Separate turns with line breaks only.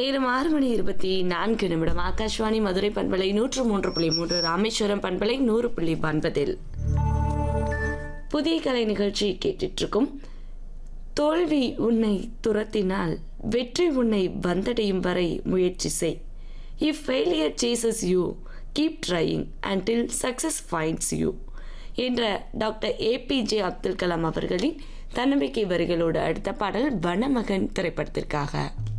நேரம் 6:24 ஆகாஷ்வாணி மதுரை பண்பலை 103.3 ராமேஸ்வரம் பண்பலை 100.9 புதிய கலை நிகழ்ச்சி கேட்டுட்டு இருக்கும். தோல்வி உன்னை துரத்தினால் வெற்றி உன்னை வந்தடையும் வரை முயற்சி செய். If failure chases you, keep trying until success finds you என்ற டாக்டர் ஏபிஜே அப்துல் கலாம் அவர்களின் தன்னம்பிக்கை வரிகளோடு அடுத்த பாடல் வனமகன் திரைப்படத்திற்காக.